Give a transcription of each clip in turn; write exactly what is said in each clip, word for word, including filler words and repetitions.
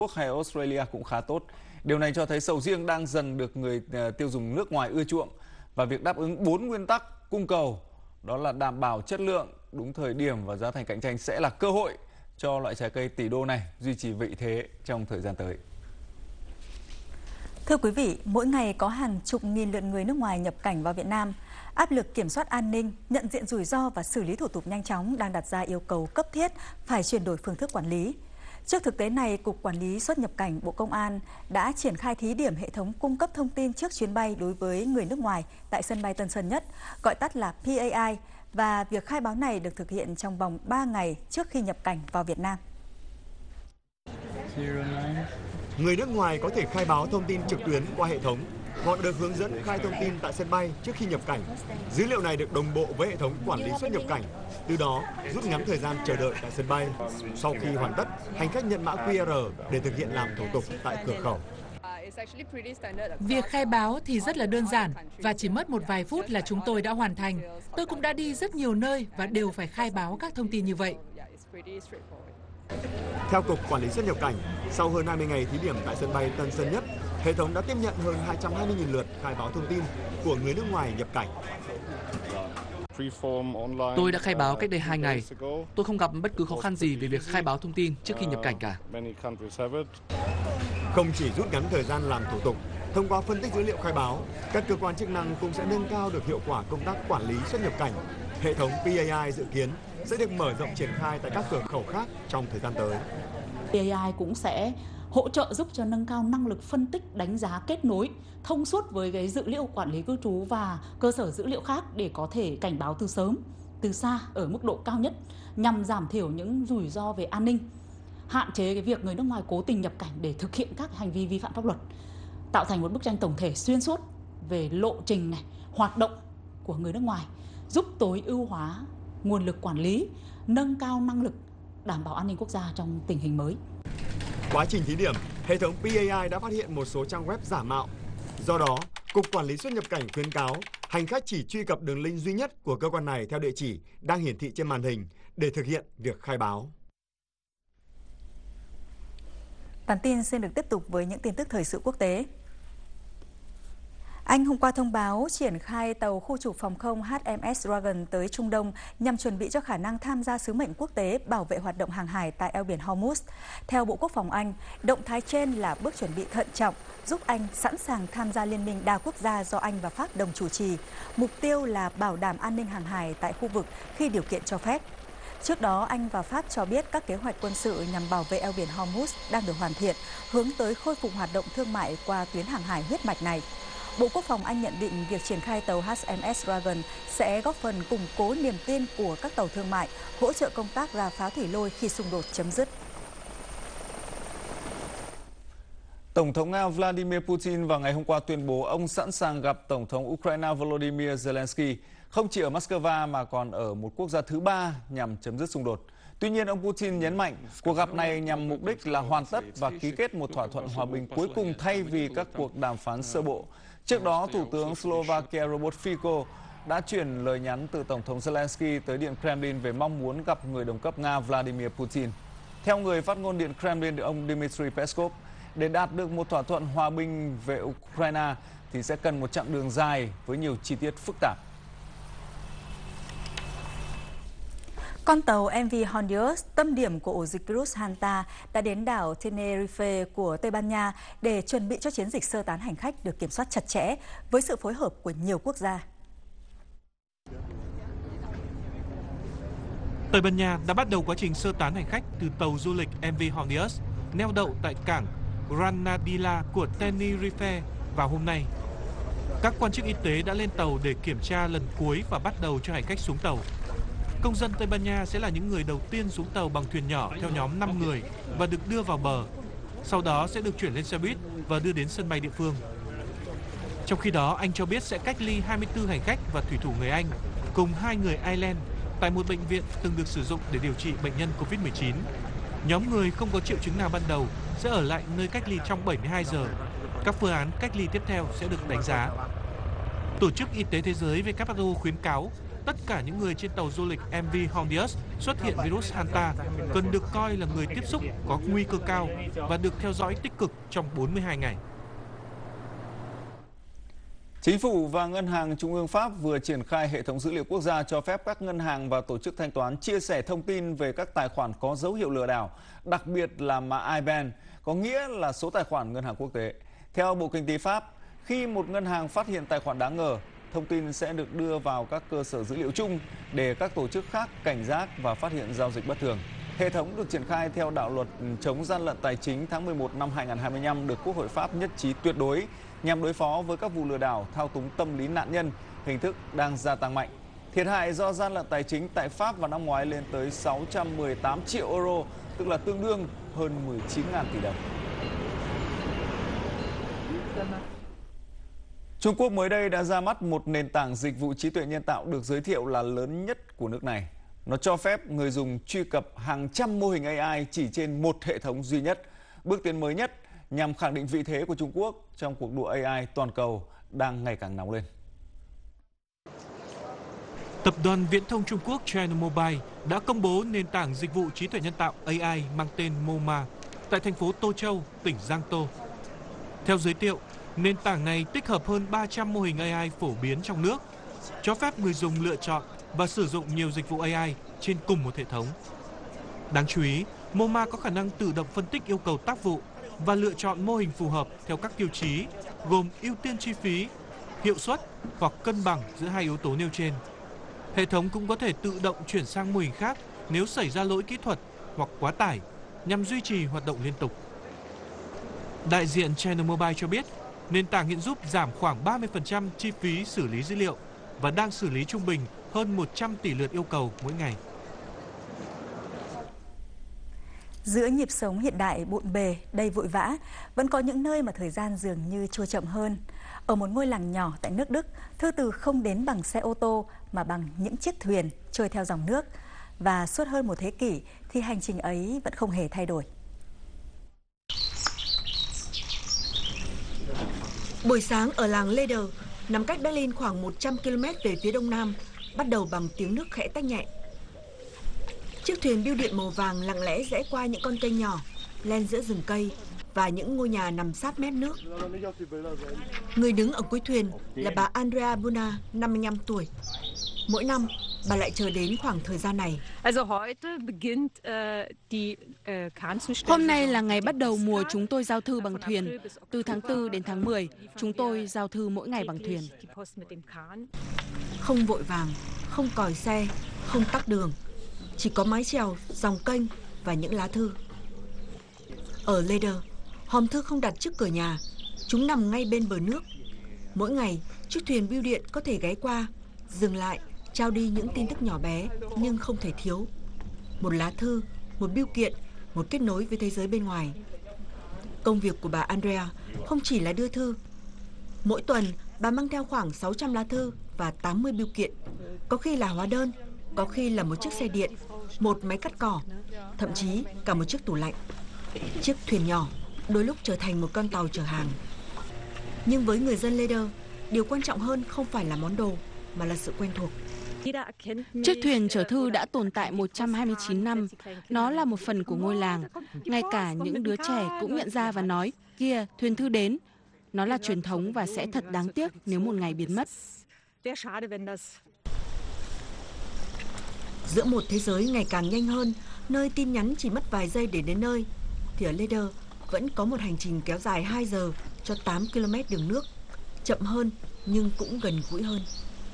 Quốc hay Australia cũng khá tốt. Điều này cho thấy sầu riêng đang dần được người tiêu dùng nước ngoài ưa chuộng, và việc đáp ứng bốn nguyên tắc cung cầu, đó là đảm bảo chất lượng, đúng thời điểm và giá thành cạnh tranh, sẽ là cơ hội cho loại trái cây tỷ đô này duy trì vị thế trong thời gian tới. Thưa quý vị, mỗi ngày có hàng chục nghìn lượt người nước ngoài nhập cảnh vào Việt Nam. Áp lực kiểm soát an ninh, nhận diện rủi ro và xử lý thủ tục nhanh chóng đang đặt ra yêu cầu cấp thiết phải chuyển đổi phương thức quản lý. Trước thực tế này, Cục Quản lý xuất nhập cảnh Bộ Công an đã triển khai thí điểm hệ thống cung cấp thông tin trước chuyến bay đối với người nước ngoài tại sân bay Tân Sơn Nhất, gọi tắt là pê a i, và việc khai báo này được thực hiện trong vòng ba ngày trước khi nhập cảnh vào Việt Nam. Người nước ngoài có thể khai báo thông tin trực tuyến qua hệ thống hoặc được hướng dẫn khai thông tin tại sân bay trước khi nhập cảnh. Dữ liệu này được đồng bộ với hệ thống quản lý xuất nhập cảnh, từ đó rút ngắn thời gian chờ đợi tại sân bay. Sau khi hoàn tất, hành khách nhận mã quy rờ để thực hiện làm thủ tục tại cửa khẩu. Việc khai báo thì rất là đơn giản và chỉ mất một vài phút là chúng tôi đã hoàn thành. Tôi cũng đã đi rất nhiều nơi và đều phải khai báo các thông tin như vậy. Theo Cục Quản lý xuất nhập cảnh, sau hơn hai mươi ngày thí điểm tại sân bay Tân Sơn Nhất, hệ thống đã tiếp nhận hơn hai trăm hai mươi nghìn lượt khai báo thông tin của người nước ngoài nhập cảnh. Tôi đã khai báo cách đây hai ngày. Tôi không gặp bất cứ khó khăn gì về việc khai báo thông tin trước khi nhập cảnh cả. Không chỉ rút ngắn thời gian làm thủ tục, thông qua phân tích dữ liệu khai báo, các cơ quan chức năng cũng sẽ nâng cao được hiệu quả công tác quản lý xuất nhập cảnh. Hệ thống pê a i dự kiến sẽ được mở rộng triển khai tại các cửa khẩu khác trong thời gian tới. pê a i cũng sẽ hỗ trợ giúp cho nâng cao năng lực phân tích, đánh giá, kết nối thông suốt với cái dữ liệu quản lý cư trú và cơ sở dữ liệu khác để có thể cảnh báo từ sớm, từ xa ở mức độ cao nhất, nhằm giảm thiểu những rủi ro về an ninh, hạn chế cái việc người nước ngoài cố tình nhập cảnh để thực hiện các hành vi vi phạm pháp luật, tạo thành một bức tranh tổng thể xuyên suốt về lộ trình này, hoạt động của người nước ngoài, giúp tối ưu hóa nguồn lực quản lý, nâng cao năng lực đảm bảo an ninh quốc gia trong tình hình mới. Quá trình thí điểm, hệ thống pê a i đã phát hiện một số trang web giả mạo. Do đó, Cục Quản lý xuất nhập cảnh khuyến cáo hành khách chỉ truy cập đường link duy nhất của cơ quan này theo địa chỉ đang hiển thị trên màn hình để thực hiện việc khai báo. Bản tin xin được tiếp tục với những tin tức thời sự quốc tế. Anh hôm qua thông báo triển khai tàu khu trục phòng không hát em ét Dragon tới Trung Đông nhằm chuẩn bị cho khả năng tham gia sứ mệnh quốc tế bảo vệ hoạt động hàng hải tại eo biển Hormuz. Theo Bộ Quốc phòng Anh, động thái trên là bước chuẩn bị thận trọng giúp Anh sẵn sàng tham gia liên minh đa quốc gia do Anh và Pháp đồng chủ trì. Mục tiêu là bảo đảm an ninh hàng hải tại khu vực khi điều kiện cho phép. Trước đó, Anh và Pháp cho biết các kế hoạch quân sự nhằm bảo vệ eo biển Hormuz đang được hoàn thiện, hướng tới khôi phục hoạt động thương mại qua tuyến hàng hải huyết mạch này. Bộ Quốc phòng Anh nhận định việc triển khai tàu hát em ét Dragon sẽ góp phần củng cố niềm tin của các tàu thương mại, hỗ trợ công tác rà phá thủy lôi khi xung đột chấm dứt. Tổng thống Nga Vladimir Putin vào ngày hôm qua tuyên bố ông sẵn sàng gặp Tổng thống Ukraine Volodymyr Zelensky, không chỉ ở Moscow mà còn ở một quốc gia thứ ba nhằm chấm dứt xung đột. Tuy nhiên, ông Putin nhấn mạnh cuộc gặp này nhằm mục đích là hoàn tất và ký kết một thỏa thuận hòa bình cuối cùng thay vì các cuộc đàm phán sơ bộ. Trước đó, Thủ tướng Slovakia Robert Fico đã chuyển lời nhắn từ Tổng thống Zelensky tới Điện Kremlin về mong muốn gặp người đồng cấp Nga Vladimir Putin. Theo người phát ngôn Điện Kremlin, ông Dmitry Peskov, để đạt được một thỏa thuận hòa bình về Ukraine thì sẽ cần một chặng đường dài với nhiều chi tiết phức tạp. Con tàu em vê Hondius, tâm điểm của ổ dịch virus Hanta, đã đến đảo Tenerife của Tây Ban Nha để chuẩn bị cho chiến dịch sơ tán hành khách được kiểm soát chặt chẽ với sự phối hợp của nhiều quốc gia. Tây Ban Nha đã bắt đầu quá trình sơ tán hành khách từ tàu du lịch em vê Hondius neo đậu tại cảng Granadilla của Tenerife vào hôm nay. Các quan chức y tế đã lên tàu để kiểm tra lần cuối và bắt đầu cho hành khách xuống tàu. Công dân Tây Ban Nha sẽ là những người đầu tiên xuống tàu bằng thuyền nhỏ theo nhóm năm người và được đưa vào bờ. Sau đó sẽ được chuyển lên xe buýt và đưa đến sân bay địa phương. Trong khi đó, Anh cho biết sẽ cách ly hai mươi tư hành khách và thủy thủ người Anh cùng hai người Ireland tại một bệnh viện từng được sử dụng để điều trị bệnh nhân Covid mười chín. Nhóm người không có triệu chứng nào ban đầu sẽ ở lại nơi cách ly trong bảy mươi hai giờ. Các phương án cách ly tiếp theo sẽ được đánh giá. Tổ chức Y tế Thế giới W H O khuyến cáo tất cả những người trên tàu du lịch em vê Hondius xuất hiện virus Hanta cần được coi là người tiếp xúc có nguy cơ cao và được theo dõi tích cực trong bốn mươi hai ngày. Chính phủ và Ngân hàng Trung ương Pháp vừa triển khai hệ thống dữ liệu quốc gia cho phép các ngân hàng và tổ chức thanh toán chia sẻ thông tin về các tài khoản có dấu hiệu lừa đảo, đặc biệt là mã i ban, có nghĩa là số tài khoản ngân hàng quốc tế. Theo Bộ Kinh tế Pháp, khi một ngân hàng phát hiện tài khoản đáng ngờ, thông tin sẽ được đưa vào các cơ sở dữ liệu chung để các tổ chức khác cảnh giác và phát hiện giao dịch bất thường. Hệ thống được triển khai theo đạo luật chống gian lận tài chính tháng mười một năm hai nghìn không trăm hai mươi lăm được Quốc hội Pháp nhất trí tuyệt đối nhằm đối phó với các vụ lừa đảo thao túng tâm lý nạn nhân, hình thức đang gia tăng mạnh. Thiệt hại do gian lận tài chính tại Pháp vào năm ngoái lên tới sáu trăm mười tám triệu euro, tức là tương đương hơn mười chín nghìn tỷ đồng. Trung Quốc mới đây đã ra mắt một nền tảng dịch vụ trí tuệ nhân tạo được giới thiệu là lớn nhất của nước này. Nó cho phép người dùng truy cập hàng trăm mô hình a i chỉ trên một hệ thống duy nhất. Bước tiến mới nhất nhằm khẳng định vị thế của Trung Quốc trong cuộc đua a i toàn cầu đang ngày càng nóng lên. Tập đoàn Viễn thông Trung Quốc China Mobile đã công bố nền tảng dịch vụ trí tuệ nhân tạo a i mang tên Moma tại thành phố Tô Châu, tỉnh Giang Tô. Theo giới thiệu, nền tảng này tích hợp hơn ba trăm mô hình a i phổ biến trong nước, cho phép người dùng lựa chọn và sử dụng nhiều dịch vụ a i trên cùng một hệ thống. Đáng chú ý, Moma có khả năng tự động phân tích yêu cầu tác vụ và lựa chọn mô hình phù hợp theo các tiêu chí gồm ưu tiên chi phí, hiệu suất hoặc cân bằng giữa hai yếu tố nêu trên. Hệ thống cũng có thể tự động chuyển sang mô hình khác nếu xảy ra lỗi kỹ thuật hoặc quá tải nhằm duy trì hoạt động liên tục. Đại diện China Mobile cho biết, nền tảng hiện giúp giảm khoảng ba mươi phần trăm chi phí xử lý dữ liệu và đang xử lý trung bình hơn một trăm tỷ lượt yêu cầu mỗi ngày. Giữa nhịp sống hiện đại bộn bề, đầy vội vã, vẫn có những nơi mà thời gian dường như trôi chậm hơn. Ở một ngôi làng nhỏ tại nước Đức, thư từ không đến bằng xe ô tô mà bằng những chiếc thuyền trôi theo dòng nước. Và suốt hơn một thế kỷ thì hành trình ấy vẫn không hề thay đổi. Buổi sáng ở làng Leder, nằm cách Berlin khoảng một trăm ki lô mét về phía đông nam, bắt đầu bằng tiếng nước khẽ tách nhẹ. Chiếc thuyền bưu điện màu vàng lặng lẽ rẽ qua những con kênh nhỏ, len giữa rừng cây và những ngôi nhà nằm sát mép nước. Người đứng ở cuối thuyền là bà Andrea Buna, năm mươi lăm tuổi. Mỗi năm, bà lại chờ đến khoảng thời gian này. Hôm nay là ngày bắt đầu mùa chúng tôi giao thư bằng thuyền. Từ tháng tư đến tháng mười, chúng tôi giao thư mỗi ngày bằng thuyền. Không vội vàng, không còi xe, không tắc đường. Chỉ có mái chèo, dòng kênh và những lá thư. Ở Leder, hòm thư không đặt trước cửa nhà. Chúng nằm ngay bên bờ nước. Mỗi ngày, chiếc thuyền bưu điện có thể ghé qua, dừng lại, trao đi những tin tức nhỏ bé nhưng không thể thiếu. Một lá thư, một bưu kiện, một kết nối với thế giới bên ngoài. Công việc của bà Andrea không chỉ là đưa thư. Mỗi tuần, bà mang theo khoảng sáu trăm lá thư và tám mươi bưu kiện. Có khi là hóa đơn, có khi là một chiếc xe điện, một máy cắt cỏ, thậm chí cả một chiếc tủ lạnh. Chiếc thuyền nhỏ đôi lúc trở thành một con tàu chở hàng. Nhưng với người dân Leder, điều quan trọng hơn không phải là món đồ, mà là sự quen thuộc. Chiếc thuyền chở thư đã tồn tại một trăm hai mươi chín năm. Nó là một phần của ngôi làng. Ngay cả những đứa trẻ cũng nhận ra và nói, kia, thuyền thư đến. Nó là truyền thống và sẽ thật đáng tiếc nếu một ngày biến mất. Giữa một thế giới ngày càng nhanh hơn, nơi tin nhắn chỉ mất vài giây để đến nơi, thì ở Leder vẫn có một hành trình kéo dài hai giờ cho tám ki lô mét đường nước. Chậm hơn nhưng cũng gần gũi hơn.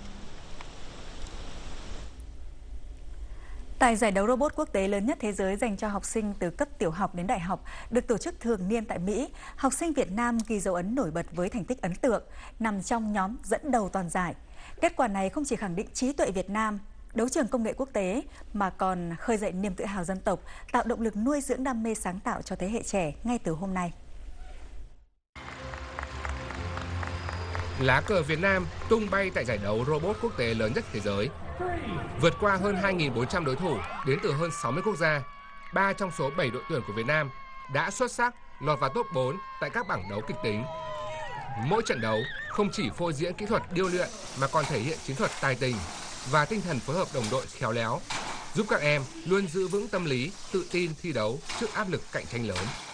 Tại giải đấu robot quốc tế lớn nhất thế giới dành cho học sinh từ cấp tiểu học đến đại học được tổ chức thường niên tại Mỹ, học sinh Việt Nam ghi dấu ấn nổi bật với thành tích ấn tượng, nằm trong nhóm dẫn đầu toàn giải. Kết quả này không chỉ khẳng định trí tuệ Việt Nam, đấu trường công nghệ quốc tế, mà còn khơi dậy niềm tự hào dân tộc, tạo động lực nuôi dưỡng đam mê sáng tạo cho thế hệ trẻ ngay từ hôm nay. Lá cờ Việt Nam tung bay tại giải đấu robot quốc tế lớn nhất thế giới. Vượt qua hơn hai nghìn bốn trăm đối thủ đến từ hơn sáu mươi quốc gia, ba trong số bảy đội tuyển của Việt Nam đã xuất sắc lọt vào top bốn tại các bảng đấu kịch tính. Mỗi trận đấu không chỉ phô diễn kỹ thuật điêu luyện mà còn thể hiện chiến thuật tài tình, và tinh thần phối hợp đồng đội khéo léo, giúp các em luôn giữ vững tâm lý, tự tin thi đấu trước áp lực cạnh tranh lớn.